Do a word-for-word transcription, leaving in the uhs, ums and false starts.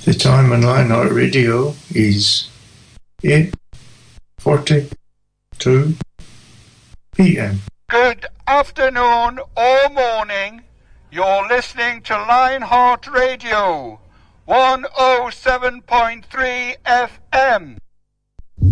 The time on Lionheart Radio is eight forty-two p m. Good afternoon or morning. You're listening to Lionheart Radio, one oh seven point three F M.